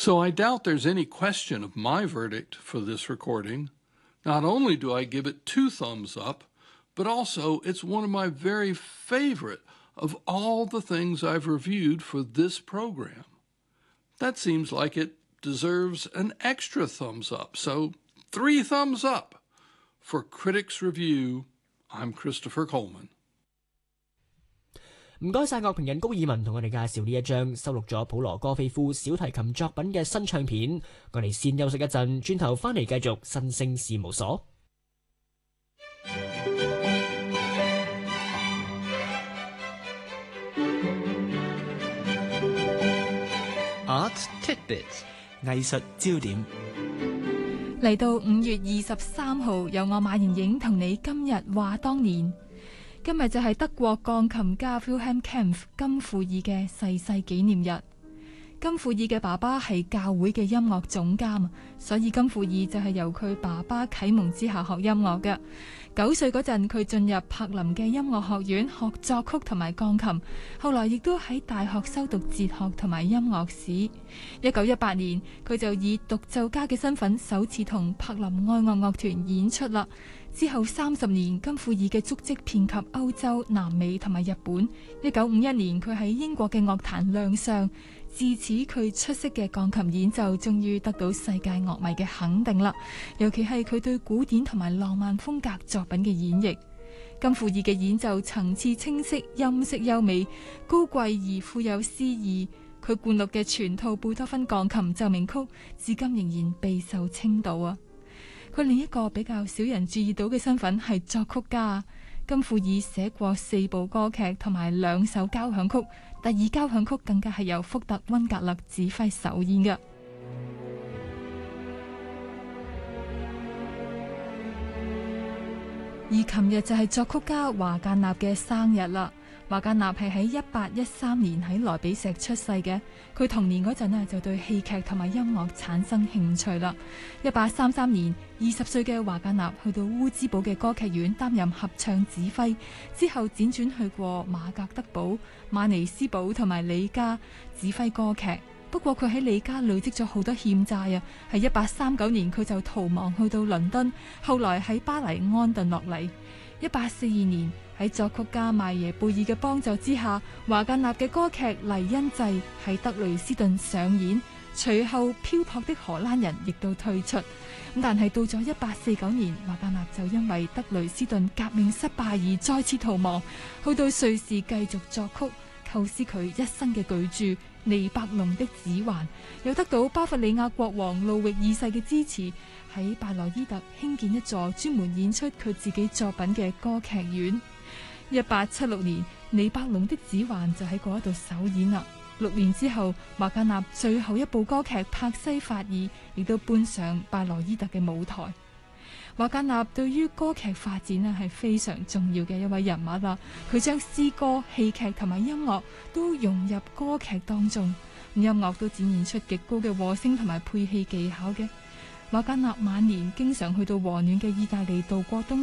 So I doubt there's any question of my verdict for this recording. Not only do I give it 2 thumbs up, but also it's one of my very favorite of all the things I've reviewed for this program. That seems like it deserves an extra thumbs up, so 3 thumbs up. For Critics Review, I'm Christopher Coleman. 唔該晒樂評人高爾文同我哋介紹呢一張收錄咗普羅戈菲夫小提琴作品嘅新唱片。我哋先休息一陣，轉頭翻嚟繼續新聲事務所。 Art Tidbits 藝術焦點嚟到5月23號，由我馬妍影同你今日話當年。今日就係德國鋼琴家 Wilhelm Kempff 金庫爾嘅逝世紀念日。金庫爾嘅爸爸係教會嘅音樂總監，所以金庫爾就係由佢爸爸啟蒙之下學音樂嘅。9歲嗰陣，佢進入柏林嘅音樂學院學作曲同埋鋼琴，後來亦都喺大學修讀哲學同埋音樂史。1918年，佢就以獨奏家嘅身份首次同柏林愛樂樂團演出啦。之後30年，金庫爾嘅足跡遍及歐洲、南美同埋日本。1951年，佢喺英國嘅樂壇亮相。自此，佢出色嘅鋼琴演奏終於得到世界樂迷嘅肯定啦。尤其係佢對古典同埋浪漫風格作品嘅演繹。金庫爾嘅演奏層次清晰，音色優美，高貴而富有詩意。佢灌錄嘅全套貝多芬鋼琴奏鳴曲，至今仍然備受稱道啊！佢另一個比較少人注意到嘅身份係作曲家。金庫爾寫過4部歌劇同埋2首交響曲，第2交響曲更加係由福特溫格勒指揮首演嘅。而琴日就係作曲家華格納嘅生日啦。華格納係喺1813年喺萊比錫出世嘅，佢童年嗰陣就對戲劇同埋音樂產生興趣啦。1833年，20歲嘅華格納去到烏茲堡嘅歌劇院擔任合唱指揮，之後輾轉去過馬格德堡、馬尼斯堡同埋里加指揮歌劇。不過佢喺里加累積咗好多欠債啊，喺1839年佢就逃亡去到倫敦，後來喺巴黎安頓落嚟。1842年喺作曲家邁耶貝爾嘅幫助之下，華格納嘅歌劇《黎恩祭》喺德累斯頓上演，隨後漂泊的荷蘭人亦都退出。但係到咗1849年，華格納就因為德累斯頓革命失敗而再次逃亡，去到瑞士繼續作曲，構思佢一生嘅巨著《尼伯龍的指環》，又得到巴伐利亞國王路易2世嘅支持，喺拜羅伊特興建一座專門演出佢自己作品嘅歌劇院。1876年，尼伯龍的指環就喺嗰度首演啦。6年之後，華格納最後一部歌劇《帕西法爾》亦都搬上拜羅伊特嘅舞台。華格納對於歌劇發展係非常重要嘅一位人物啦。佢將詩歌、戲劇同埋音樂都融入歌劇當中，音樂都展現出極高嘅和聲同埋配器技巧嘅。華格納晚年經常去到和暖嘅意大利度過冬。